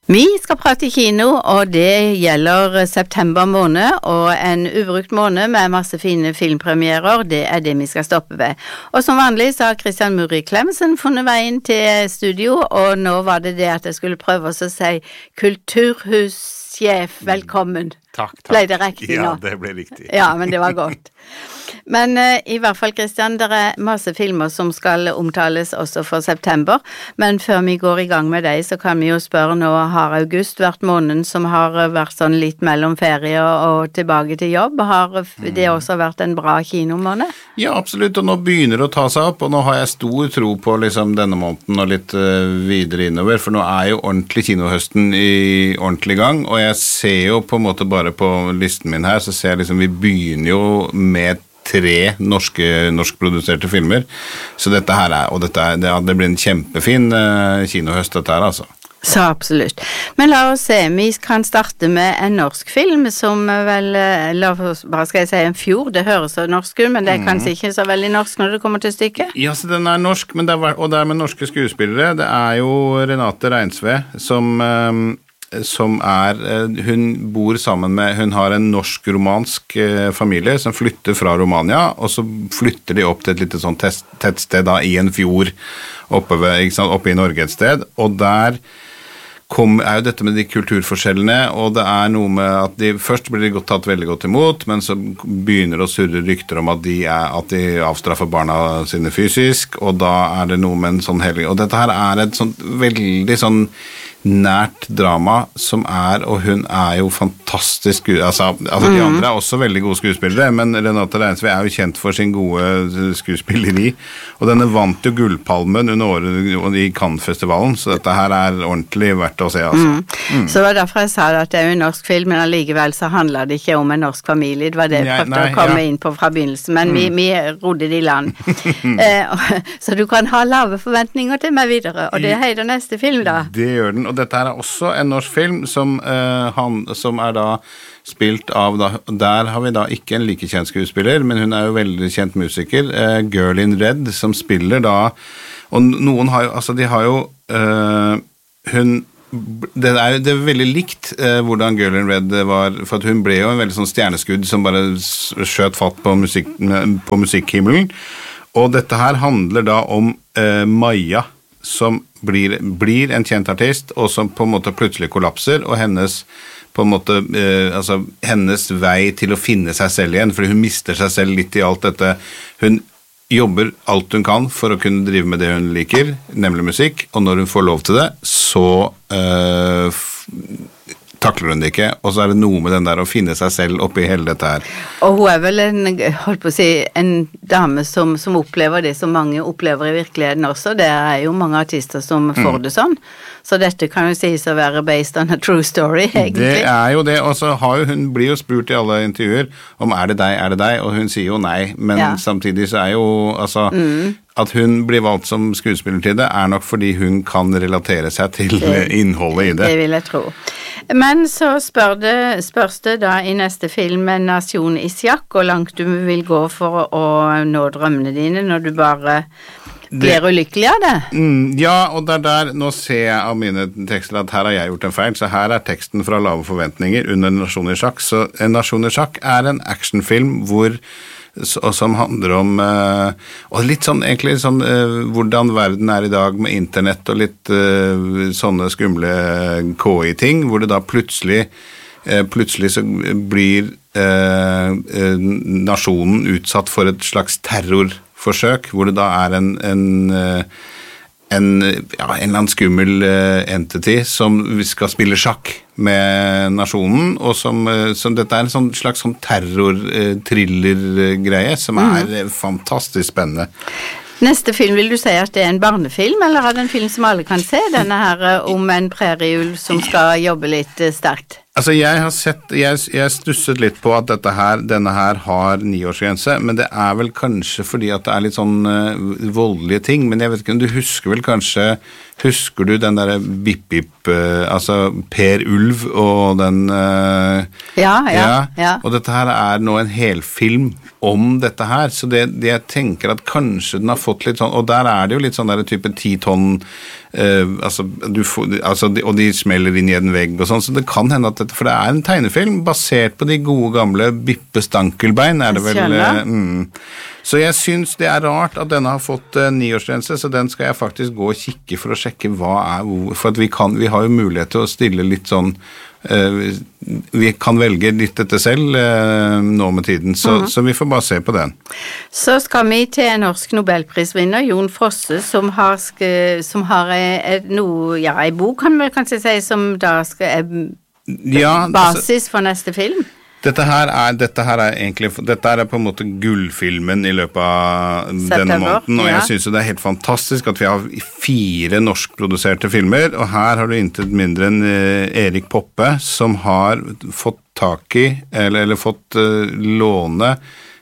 Vi skal prate kino, og det gjelder september måned, og en ubrukt måned med masse fine filmpremierer, det det vi skal stoppe ved. Og som vanlig så har Christian Muri Clemmensen funnet veien til studio, og nå var det at jeg skulle prøve å si kulturhussjef, velkommen. Takk. Ble det riktig nå? Ja, det ble riktig. Ja, men det var godt. Men i hvert fall, Christian, det masse filmer som skal omtales også for september, men før vi går i gang med deg, så kan vi jo spørre, nå har august vært måneden som har vært sånn litt mellom ferie og tilbake til jobb. Har det også vært en bra kinomåned? Ja, absolutt, og nå begynner det å ta seg opp, og nå har jeg stor tro på liksom denne måneden og litt videre innover, for nå jo ordentlig kinohøsten i ordentlig gang, og jeg ser jo på en måte bare på listen min her, så ser jeg liksom, vi begynner jo med 3 norskproduserte filmer, så dette her det blir en kjempefin kinohøst dette her, altså. Så absolutt. Men la oss se, vi kan starte med en norsk film som vel, hva skal jeg si, en fjord, det høres så norsk ut, men det kanskje ikke så veldig norsk når det kommer til stykket? Ja, så den norsk, men og det med norske skuespillere, det jo Renate Reinsve som hun bor sammen med, hun har en norsk-romansk familie som flytter fra Romania, og så flytter de opp til et lite sånn tettsted da, i en fjord oppe i Norge et sted, og der jo dette med de kulturforskjellene, og det noe med at først blir de tatt veldig godt imot, men så begynner det å surre rykter om at de avstraffer barna sine fysisk, og da det noe med en sånn hellig, og dette her et sånt veldig sånn nært drama som og hun jo fantastisk altså de andre også veldig gode skuespillere, men Renate Reinsve jo kjent for sin gode skuespilleri, og denne vant jo Gullpalmen under året i Cannes-festivalen, så dette her ordentlig verdt å se, altså. Så det var derfor jeg sa at det jo en norsk film, men allikevel så handler det ikke om en norsk familie, det var det jeg prøvde å komme inn på fra begynnelsen, men vi rodde det i land. Så du kan ha lave forventninger til meg videre, og det heter neste film da. Det gjør den, og dette her også en norsk film som da spilt av, der har vi da ikke en like kjent skuespiller, men hun jo veldig kjent musiker, Girl in Red, som spiller da, og noen har jo, altså de har jo, det veldig likt hvordan Girl in Red var, for at hun ble jo en veldig sånn stjerneskudd som bare skjøt fatt på musikkhimmelen, og dette her handler da om Maja, som blir en kjent artist, og som på en måte plutselig kollapser, og hennes vei til å finne seg selv igjen, fordi hun mister seg selv litt i alt dette. Hun jobber alt hun kan for å kunne drive med det hun liker, nemlig musikk, og når hun får lov til det, så takler hun det ikke, og så det noe med den der å finne seg selv oppi hele dette her. Og hun vel en dame som opplever det som mange opplever i virkeligheten også, det jo mange artister som får det sånn, så dette kan jo sies å være based on a true story, egentlig. Det jo det, og så hun blir jo spurt i alle intervjuer om det deg, og hun sier jo nei, men samtidig så jo, altså, at hun blir valgt som skuespiller til det, nok fordi hun kan relatere seg til innholdet i det. Det vil jeg tro. Men så spørs det da i neste film En nasjon i sjakk, hvor langt du vil gå for å nå drømmene dine når du bare blir ulykkelig av det? Ja, og der, nå ser jeg av mine tekster at her har jeg gjort en feil, så her teksten fra Lave forventninger under En nasjon i sjakk. Så En nasjon i sjakk en actionfilm som handler om og litt sånn, egentlig sånn hvordan verden i dag med internett og litt sånne skumle KI-ting, hvor det da plutselig så blir nasjonen utsatt for et slags terrorforsøk, hvor det da en eller annen skummel entity som skal spille sjakk med nasjonen, og som dette en sånn slags sånn terror-thriller-greie, som fantastisk spennende. Neste film, vil du si at det en barnefilm, eller det en film som alle kan se, denne her om en prærieulv som skal jobbe litt sterkt? Altså, jeg stusset litt på at denne her har 9-årsgrense, men det vel kanskje fordi at det litt sånn voldelige ting, men jeg vet ikke om du husker du den der Bip-Bip, altså Per Ulv og den Ja. Og dette her nå en helfilm om dette her, så jeg tenker at kanskje den har fått litt sånn, og der det jo litt sånn der type 10 tonn og de smeller inn i en vegg og sånn, så det kan hende at for det er en tegnefilm basert på de gode gamle Bippe Stankelbein, er det vel? Så jeg synes det er rart at denne har fått 9-årsgrense, så den skal jeg faktisk gå og kikke for å sjekke for at vi har jo mulighet til å stille litt sånn, vi kan velge litt dette selv nå med tiden, så vi får bare se på den. Så skal vi til en norsk Nobelprisvinner, Jon Fosse, som har en bok, kan man kanskje si, som da er basis for neste film. Dette her er på en måte gullfilmen i løpet av denne måneden, og jeg synes jo det er helt fantastisk at vi har 4 norskproduserte filmer, og her har du intet mindre enn Erik Poppe, som har fått tak i, eller fått låne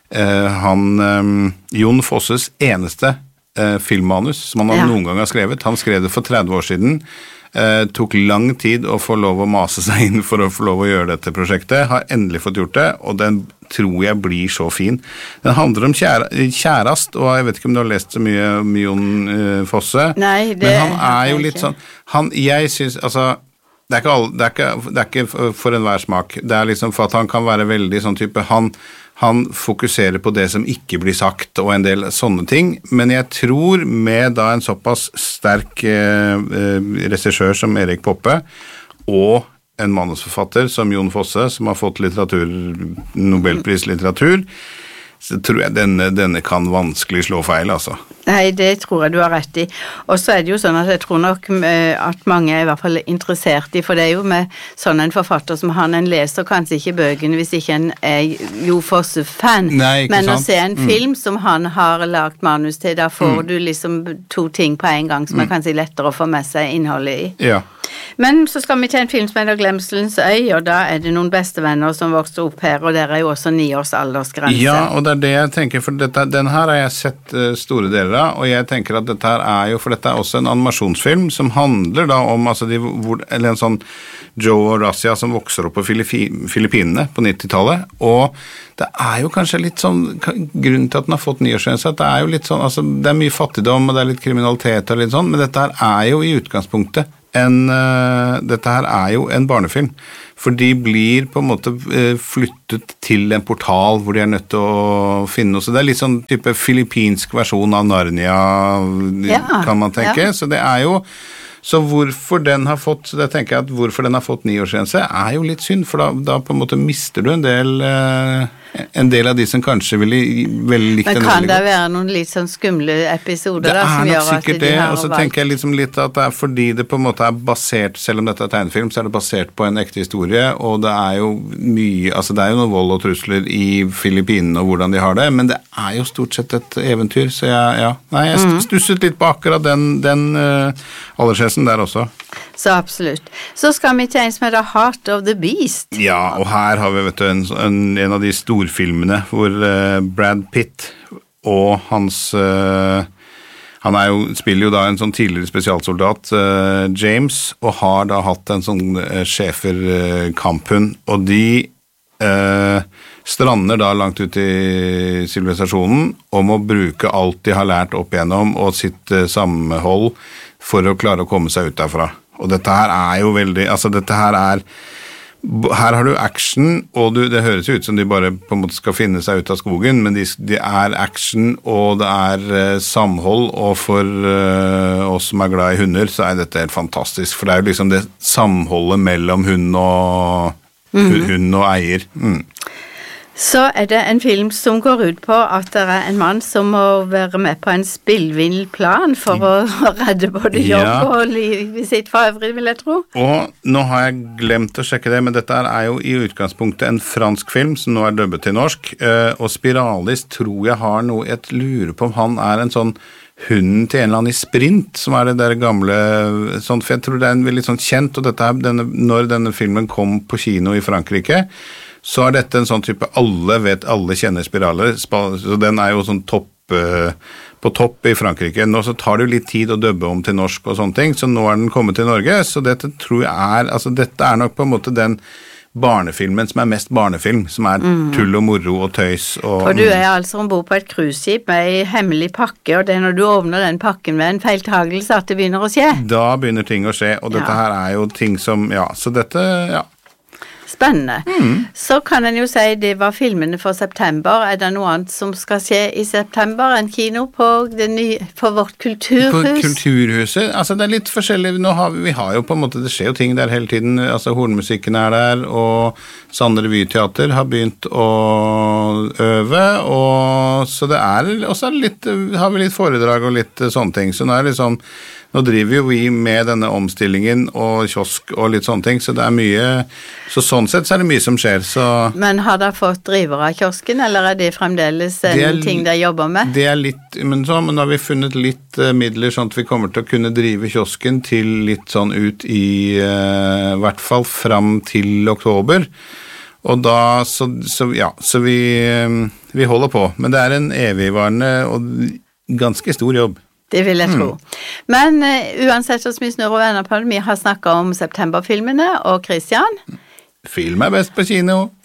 Jon Fosses eneste filmmanus som han noen gang har skrevet. Han skrev det for 30 år siden, tok lang tid å få lov å mase seg inn for å få lov å gjøre dette prosjektet, har endelig fått gjort det, og den tror jeg blir så fin. Den handler om kjærast, og jeg vet ikke om du har lest så mye om Jon Fosse, men han er jo litt sånn, jeg synes, altså, det er ikke for enhver smak, det er liksom for at han kan være veldig sånn type, han fokuserer på det som ikke blir sagt, og en del sånne ting, men jeg tror med da en såpass sterk regissør som Erik Poppe, og en manusforfatter som Jon Fosse, som har fått Nobelpris litteratur, så tror jeg denne kan vanskelig slå feil, altså. Nei, det tror jeg du har rett i. Og så er det jo sånn at jeg tror nok at mange er i hvert fall interessert i, for det er jo med sånn en forfatter som han, en leser kanskje ikke bøkene hvis ikke en er Jo Fosse-fan, men å se en film som han har lagt manus til, da får du liksom 2 ting på en gang som er kanskje lettere å få med seg innholdet i. Ja. Men så skal vi til en film som heter Glemselens øy, og da er det noen bestevenner som vokste opp her, og der er jo også 9 års aldersgrense. Ja, og det er det jeg tenker, for den her har jeg sett store deler av, og jeg tenker at dette her er jo, for dette er også en animasjonsfilm som handler da om, eller en sånn Joe og Razia som vokser opp på Filippinene på 90-tallet, og det er jo kanskje litt sånn, grunnen til at den har fått 9-årsgrense, at det er jo litt sånn, altså det er mye fattigdom, og det er litt kriminalitet og litt sånn, men dette her er jo i utgangspunktet dette her er jo en barnefilm, for de blir på en måte flyttet til en portal hvor de er nødt til å finne noe, så det er litt sånn type filippinsk versjon av Narnia, kan man tenke, så det er jo, så hvorfor den har fått, det tenker jeg at hvorfor den har fått 9-årsgrense er jo litt synd, for da på en måte mister du en del av de som kanskje veldig likt. Men kan det være noen litt sånn skumle episoder da, som gjør at de har valgt? Det er nok sikkert det, og så tenker jeg liksom litt at det er fordi det på en måte er basert, selv om dette er tegnefilm, så er det basert på en ekte historie, og det er jo mye, altså det er jo noe vold og trusler i Filippinene og hvordan de har det, men det er jo stort sett et eventyr, så jeg stusset litt på akkurat den aldersgrensen der også. Så absolutt. Så skal vi til en som heter Heart of the Beast. Ja, og her har vi en av de storfilmene hvor Brad Pitt og hans han spiller jo da en sånn tidligere spesialsoldat, James, og har da hatt en sånn schæfer-kamphund, og de strander da langt ut i sivilisasjonen og må bruke alt de har lært opp igjennom og sitt samhold for å klare å komme seg ut derfra. Og dette her er jo veldig, altså dette her har du action, og det høres jo ut som de bare på en måte skal finne seg ut av skogen, men de er action, og det er samhold, og for oss som er glad i hunder, så er dette helt fantastisk, for det er jo liksom det samholdet mellom hund og eier. Så er det en film som går ut på at det er en mann som må være med på en spillvill plan for å redde både jobb og livet sitt for øvrig, vil jeg tro. Og nå har jeg glemt å sjekke det, men dette er jo i utgangspunktet en fransk film som nå er dubbet til norsk, og Spiralis tror jeg har noe, jeg lurer på om han er en sånn hunden til en eller annen i Sprint, som er det der gamle, sånn, for jeg tror det er en veldig sånn kjent, og når denne filmen kom på kino i Frankrike, så er dette en sånn type, alle kjenner Spiraler, så den er jo sånn på topp i Frankrike. Nå så tar det jo litt tid å dubbe om til norsk og sånne ting, så nå er den kommet til Norge, så dette tror jeg dette er nok på en måte den barnefilmen som mest barnefilm, som tull og moro og tøys. For du altså ombord på et cruiseskip med en hemmelig pakke, og det er når du åpner den pakken med en feiltagelse at det begynner å skje. Da begynner ting å skje, og dette her jo ting som, så dette, Spennende. Så kan en jo si det var filmene for september. Det noe annet som skal skje i september? En kino på for vårt kulturhus? På kulturhuset? Altså det litt forskjellig. Vi har jo på en måte, det skjer jo ting der hele tiden. Altså hornmusikken der, og Sandre Vyteater har begynt å øve, og så det også litt, har vi litt foredrag og litt sånne ting. Så nå driver jo vi med denne omstillingen og kiosk og litt sånne ting, så det mye, så sånn sett så det mye som skjer, så... Men har dere fått driver av kiosken, eller det fremdeles en ting dere jobber med? Det litt, men nå har vi funnet litt midler sånn at vi kommer til å kunne drive kiosken til litt sånn ut i hvert fall fram til oktober, og da, så vi holder på, men det en evigvarende og ganske stor jobb. Det vil jeg tro. Men uansett så vi snurrer og vender på det, vi har snakket om septemberfilmene, og Christian? Film best på kino.